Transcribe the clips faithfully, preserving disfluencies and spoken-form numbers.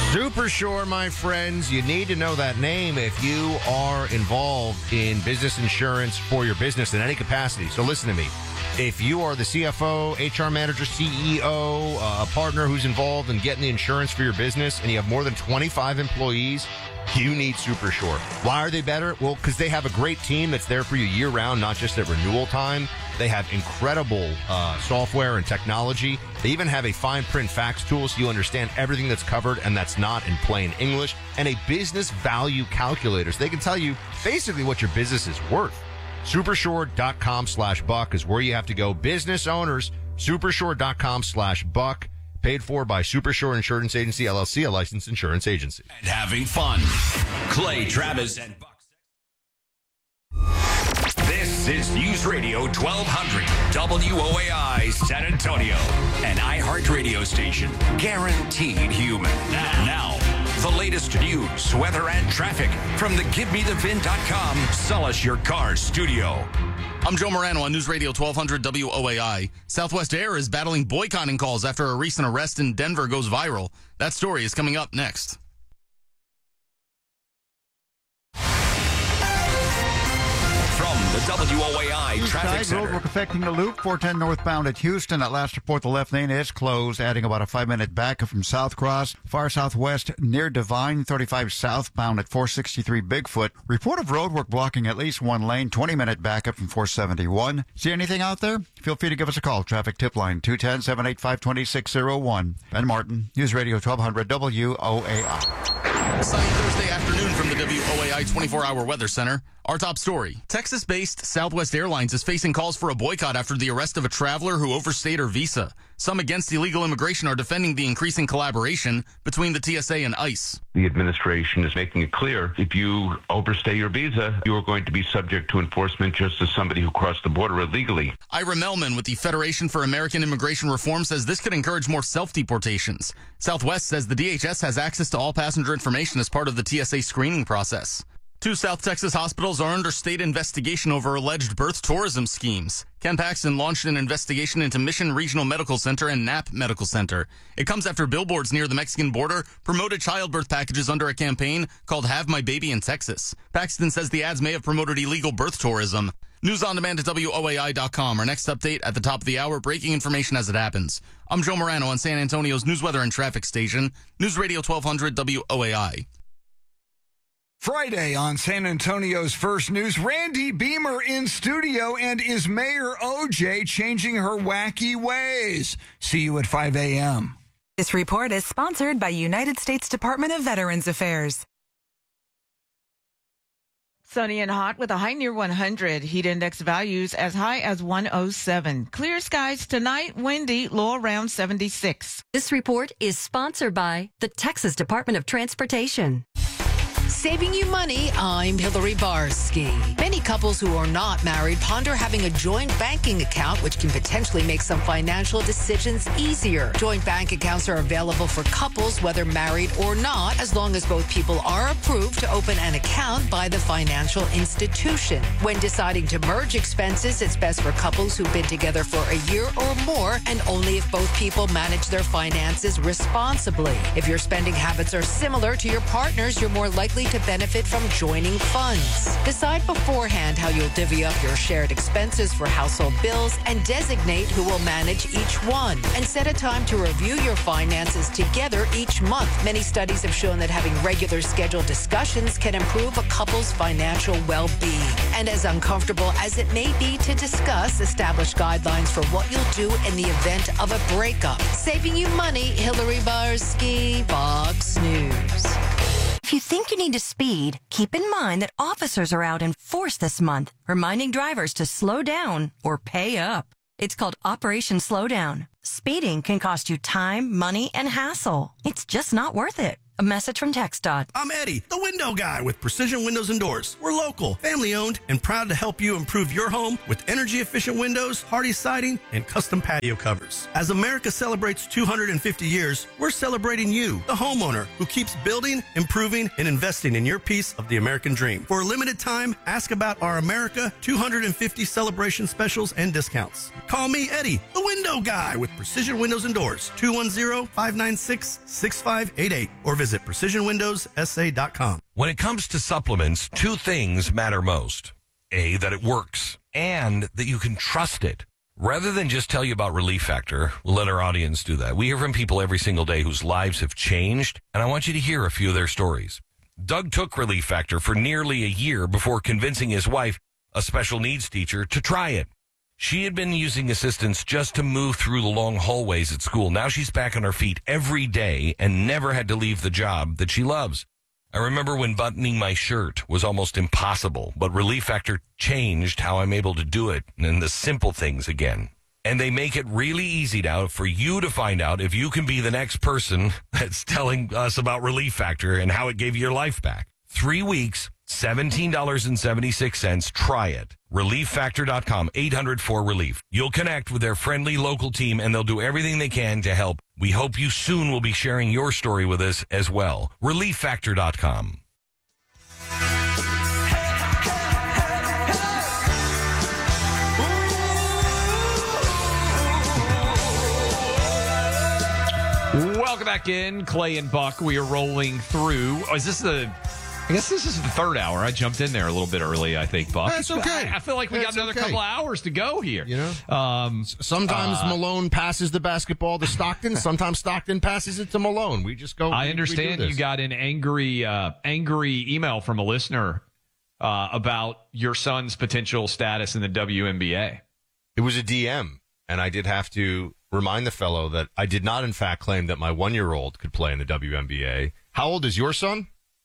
Supershore, my friends. You need to know that name if you are involved in business insurance for your business in any capacity. So listen to me. If you are the C F O, H R manager, C E O, uh, a partner who's involved in getting the insurance for your business, and you have more than twenty-five employees, you need Supershore. Why are they better? Well, because they have a great team that's there for you year-round, not just at renewal time. They have incredible uh, software and technology. They even have a fine print fax tool so you understand everything that's covered and that's not in plain English, and a business value calculator so they can tell you basically what your business is worth. Supershore.com slash buck is where you have to go. Business owners, supershore.com slash buck. Paid for by Supershore Insurance Agency, L L C, a licensed insurance agency. And having fun. Clay Travis and Buck. This is News Radio twelve hundred W O A I San Antonio, an iHeartRadio station guaranteed human. Now, the latest news, weather, and traffic from the Give Me The Vin dot com Sell Us Your Car studio. I'm Joe Morano on News Radio twelve hundred W O A I. Southwest Air is battling boycotting calls after a recent arrest in Denver goes viral. That story is coming up next. From the W O A I Traffic Center. Roadwork affecting the loop, four ten northbound at Houston. At last report, the left lane is closed, adding about a five-minute backup from South Cross. Far southwest near Divine, thirty-five southbound at four sixty-three Bigfoot. Report of roadwork blocking at least one lane, twenty-minute backup from four seventy-one. See anything out there? Feel free to give us a call. Traffic tip line, two one zero, seven eight five, two six zero one. Ben Martin, News Radio twelve hundred W O A I. Sunny Thursday afternoon from the W O A I twenty-four hour Weather Center. Our top story. Texas-based Southwest Airlines is facing calls for a boycott after the arrest of a traveler who overstayed her visa. Some against illegal immigration are defending the increasing collaboration between the T S A and ICE. The administration is making it clear if you overstay your visa, you are going to be subject to enforcement just as somebody who crossed the border illegally. Ira Melman with the Federation for American Immigration Reform says this could encourage more self-deportations. Southwest says the D H S has access to all passenger information as part of the T S A screening process. Two South Texas hospitals are under state investigation over alleged birth tourism schemes. Ken Paxton launched an investigation into Mission Regional Medical Center and Knapp Medical Center. It comes after billboards near the Mexican border promoted childbirth packages under a campaign called Have My Baby in Texas. Paxton says the ads may have promoted illegal birth tourism. News on demand at W O A I dot com. Our next update at the top of the hour, breaking information as it happens. I'm Joe Morano on San Antonio's News, Weather, and Traffic Station, News Radio twelve hundred W O A I. Friday on San Antonio's First News, Randy Beamer in studio, and is Mayor O J changing her wacky ways? See you at five a.m. This report is sponsored by United States Department of Veterans Affairs. Sunny and hot with a high near one hundred. Heat index values as high as one oh seven. Clear skies tonight, windy, low around seventy-six. This report is sponsored by the Texas Department of Transportation. Saving you money, I'm Hillary Barsky. Many couples who are not married ponder having a joint banking account, which can potentially make some financial decisions easier. Joint bank accounts are available for couples, whether married or not, as long as both people are approved to open an account by the financial institution. When deciding to merge expenses, it's best for couples who've been together for a year or more, and only if both people manage their finances responsibly. If your spending habits are similar to your partner's, you're more likely to benefit from joining funds. Decide beforehand how you'll divvy up your shared expenses for household bills and designate who will manage each one. And set a time to review your finances together each month. Many studies have shown that having regular scheduled discussions can improve a couple's financial well-being. And as uncomfortable as it may be to discuss, establish guidelines for what you'll do in the event of a breakup. Saving you money, Hillary Barsky, Fox News. If you think you need to speed, keep in mind that officers are out in force this month, reminding drivers to slow down or pay up. It's called Operation Slowdown. Speeding can cost you time, money, and hassle. It's just not worth it. A message from TxDOT. I'm Eddie, the window guy with Precision Windows and Doors. We're local, family-owned, and proud to help you improve your home with energy-efficient windows, hardy siding, and custom patio covers. As America celebrates two hundred fifty years, we're celebrating you, the homeowner, who keeps building, improving, and investing in your piece of the American dream. For a limited time, ask about our America two hundred fifty celebration specials and discounts. Call me, Eddie, the window guy with Precision Windows and Doors, two one zero, five nine six, six five eight eight, or visit Visit precision windows s a dot com. When it comes to supplements, two things matter most. A, that it works, and that you can trust it. Rather than just tell you about Relief Factor, we'll let our audience do that. We hear from people every single day whose lives have changed, and I want you to hear a few of their stories. Doug took Relief Factor for nearly a year before convincing his wife, a special needs teacher, to try it. She had been using assistance just to move through the long hallways at school. Now she's back on her feet every day and never had to leave the job that she loves. I remember when buttoning my shirt was almost impossible, but Relief Factor changed how I'm able to do it and the simple things again. And they make it really easy now for you to find out if you can be the next person that's telling us about Relief Factor and how it gave you your life back. Three weeks, seventeen dollars and seventy-six cents. Try it. relief factor dot com, eight hundred four relief. You'll connect with their friendly local team, and they'll do everything they can to help. We hope you soon will be sharing your story with us as well. relief factor dot com. Welcome back in, Clay and Buck. We are rolling through. Oh, is this the... I guess this is the third hour. I jumped in there a little bit early, I think, Buck. That's okay. I, I feel like we That's got another okay. couple of hours to go here. You know? Um, Sometimes uh, Malone passes the basketball to Stockton. Sometimes Stockton passes it to Malone. We just go. I we, understand we do you this. got an angry, uh, angry email from a listener uh, about your son's potential status in the W N B A. It was a D M, and I did have to remind the fellow that I did not, in fact, claim that my one-year-old could play in the W N B A. How old is your son?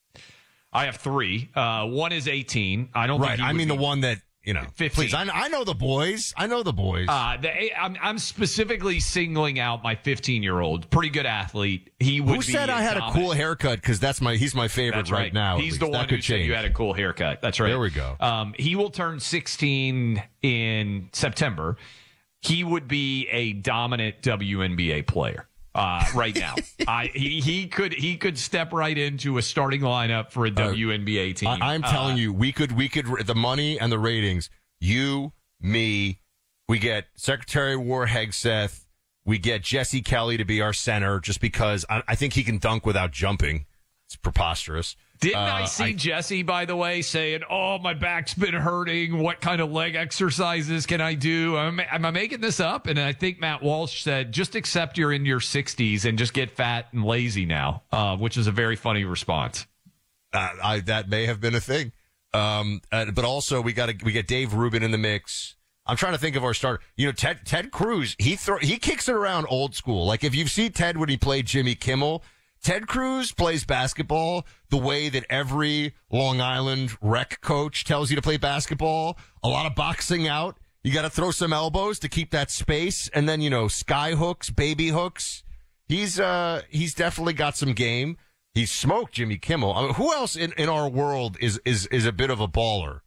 I have three. Uh, one is eighteen. I don't right. think he I would mean be the one that, you know, fifteen. please, I, I know the boys. I know the boys. Uh, the, I'm, I'm specifically singling out my fifteen-year-old. Pretty good athlete. He would Who be said I had dominant. a cool haircut? Because that's my he's my favorite That's right. right. now. He's at the least. one that who could said change. you had a cool haircut. That's right. There we go. Um, he will turn sixteen in September. He would be a dominant W N B A player. Uh, right now, I he, he could he could step right into a starting lineup for a W N B A team. I, I'm telling uh, you, we could we could the money and the ratings. You, me, we get Secretary of War Hegseth. We get Jesse Kelly to be our center, just because I, I think he can dunk without jumping. It's preposterous. Didn't uh, I see Jesse, by the way, saying, "Oh, my back's been hurting. What kind of leg exercises can I do?" Am, am I making this up? And I think Matt Walsh said, "Just accept you're in your sixties and just get fat and lazy now," uh, which is a very funny response. Uh, I, that may have been a thing, um, uh, but also we got we got Dave Rubin in the mix. I'm trying to think of our starter. You know, Ted Ted Cruz. He throw he kicks it around old school. Like if you've seen Ted when he played Jimmy Kimmel. Ted Cruz plays basketball the way that every Long Island rec coach tells you to play basketball. A lot of boxing out. You got to throw some elbows to keep that space. And then, you know, sky hooks, baby hooks. He's uh he's definitely got some game. He's smoked Jimmy Kimmel. I mean, who else in, in our world is, is, is a bit of a baller?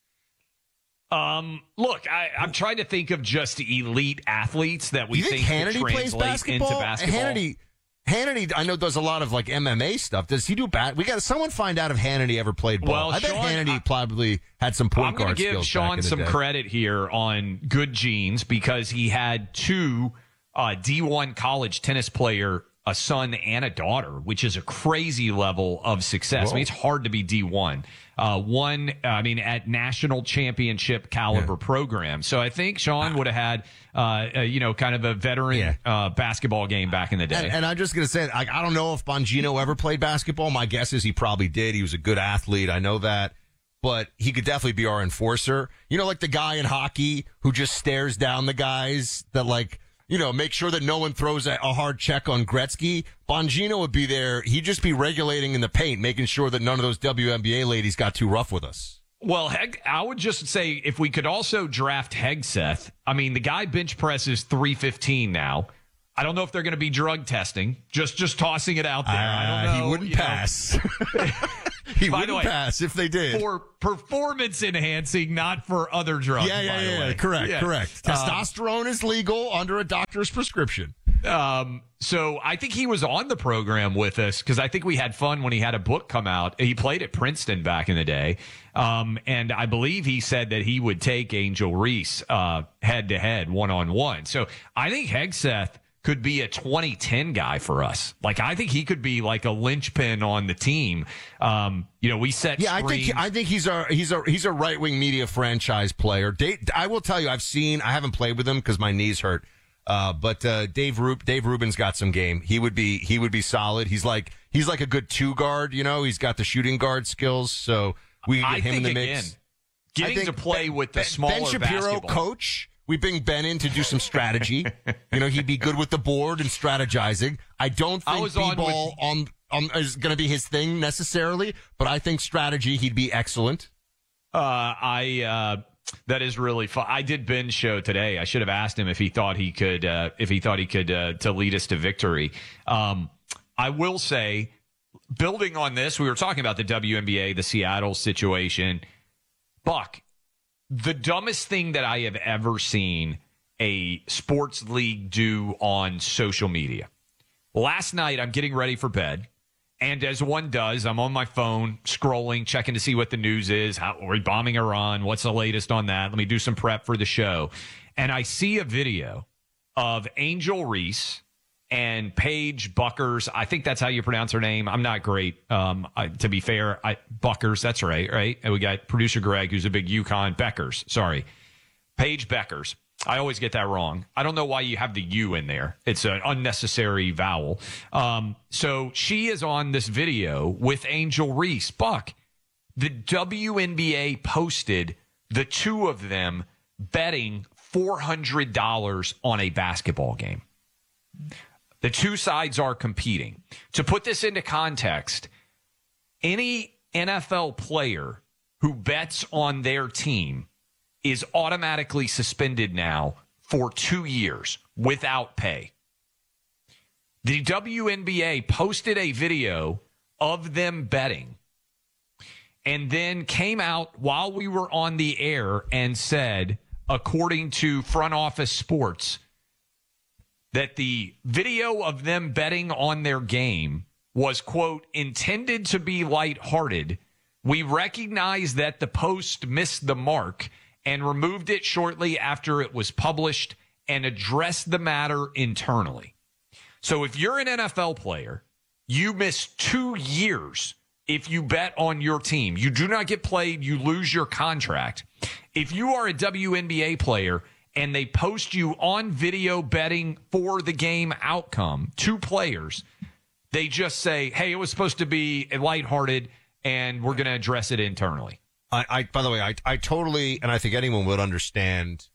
Um, look, I, I'm trying to think of just elite athletes that we you think, think Hannity could plays translate basketball? into basketball. Hannity, Hannity, I know does a lot of like M M A stuff. Does he do bat? We got someone find out if Hannity ever played ball. Well, I bet Sean, Hannity I, probably had some point I'm going guard to give skills. Sean back in the some day. credit here on good genes because he had two uh, D one college tennis player, a son and a daughter, which is a crazy level of success. Whoa. I mean, it's hard to be D one. Uh, one, I mean, at national championship caliber yeah. program. So I think Sean would have had, uh, uh, you know, kind of a veteran yeah. uh, basketball game back in the day. And, and I'm just going to say, I, I don't know if Bongino ever played basketball. My guess is he probably did. He was a good athlete. I know that. But he could definitely be our enforcer. You know, like the guy in hockey who just stares down the guys that, like, you know, make sure that no one throws a, a hard check on Gretzky. Bongino would be there. He'd just be regulating in the paint, making sure that none of those W N B A ladies got too rough with us. Well, Heg, I would just say if we could also draft Hegseth. I mean, the guy bench presses three fifteen now. I don't know if they're going to be drug testing. Just just tossing it out there. Uh, I don't know. He wouldn't you pass. He By wouldn't the way, pass if they did. For performance enhancing, not for other drugs. Yeah, yeah, by yeah. the way. Correct, yeah. correct. Um, Testosterone is legal under a doctor's prescription. Um, so I think he was on the program with us because I think we had fun when he had a book come out. He played at Princeton back in the day. Um, and I believe he said that he would take Angel Reese uh, head to head, one on one. So I think Hegseth could be a twenty ten guy for us. Like, I think he could be like a linchpin on the team. Um, you know, we set Yeah, screens. I think I think he's a he's a he's a right wing media franchise player. Dave, I will tell you, I've seen. I haven't played with him because my knees hurt. Uh, but uh, Dave Rub- Dave Rubin's got some game. He would be he would be solid. He's like he's like a good two guard. You know, he's got the shooting guard skills. So we can get I him in think, the again, mix. Getting I think to play Ben, with the Ben, smaller Ben Shapiro, basketball. coach. We bring Ben in to do some strategy. You know, he'd be good with the board and strategizing. I don't I think was on B-ball with- on, on is going to be his thing necessarily, but I think strategy, he'd be excellent. Uh, I uh, that is really fun. I did Ben's show today. I should have asked him if he thought he could uh, if he thought he could uh, to lead us to victory. Um, I will say, building on this, we were talking about the W N B A, the Seattle situation. Buck, the dumbest thing that I have ever seen a sports league do on social media. Last night, I'm getting ready for bed. And as one does, I'm on my phone, scrolling, checking to see what the news is. How are we bombing Iran? What's the latest on that? Let me do some prep for the show. And I see a video of Angel Reese and Paige Buckers. I think that's how you pronounce her name. I'm not great. Um, I, to be fair, I, Buckers, that's right, right? And we got producer Greg, who's a big UConn. Beckers, sorry. Paige Beckers. I always get that wrong. I don't know why you have the U in there. It's an unnecessary vowel. Um, so she is on this video with Angel Reese. Buck, the W N B A posted the two of them betting four hundred dollars on a basketball game. The two sides are competing. To put this into context, any N F L player who bets on their team is automatically suspended now for two years without pay. The W N B A posted a video of them betting and then came out while we were on the air and said, according to Front Office Sports, that the video of them betting on their game was, quote, intended to be lighthearted. We recognize that the post missed the mark and removed it shortly after it was published and addressed the matter internally. So if you're an N F L player, you miss two years if you bet on your team. You do not get played. You lose your contract. If you are a W N B A player and they post you on video betting for the game outcome, two players, they just say, hey, it was supposed to be lighthearted and we're going to address it internally. I, I, by the way, I, I totally, and I think anyone would understand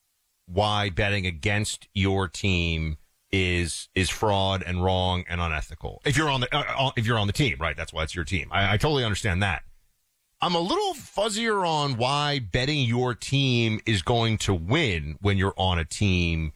why betting against your team is is fraud and wrong and unethical. If you're on the uh, if you're on the team, right? That's why it's your team. I, I totally understand that. I'm a little fuzzier on why betting your team is going to win when you're on a team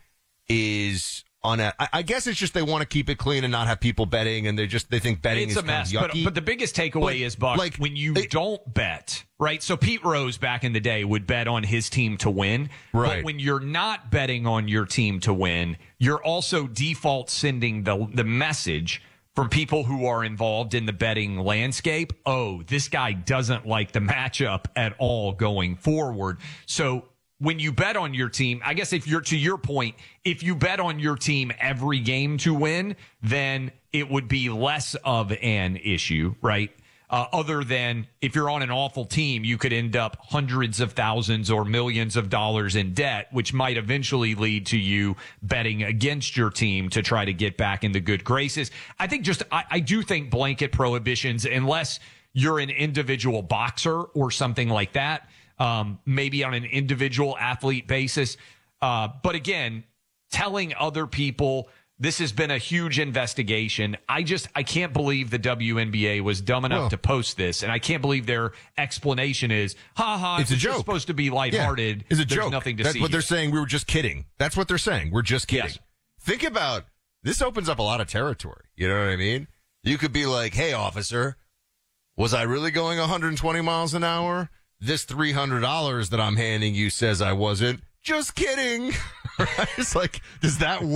is on a. I, I guess it's just they want to keep it clean and not have people betting, and they just they think betting it's is a mess. kind of But, yucky. but the biggest takeaway But, is, Buck, like, when you it- don't bet, right? So Pete Rose back in the day would bet on his team to win. Right. But when you're not betting on your team to win, you're also default sending the the message from people who are involved in the betting landscape. Oh, this guy doesn't like the matchup at all going forward. So when you bet on your team, I guess if you're to your point, if you bet on your team every game to win, then it would be less of an issue, right? Uh, other than if you're on an awful team, you could end up hundreds of thousands or millions of dollars in debt, which might eventually lead to you betting against your team to try to get back in the good graces. I think just, I, I do think blanket prohibitions, unless you're an individual boxer or something like that, um, maybe on an individual athlete basis. Uh, but again, telling other people, this has been a huge investigation. I just, I can't believe the W N B A was dumb enough Well, to post this. And I can't believe their explanation is, ha ha, It's a was just joke. supposed to be lighthearted. Yeah, it's a There's joke. nothing to That's see what here. they're saying. We were just kidding. That's what they're saying. We're just kidding. Yes. Think about this. Opens up a lot of territory. You know what I mean? You could be like, "Hey, officer, was I really going one hundred twenty miles an hour? This three hundred dollars that I'm handing you says I wasn't. Just kidding." Right? It's like, does that work?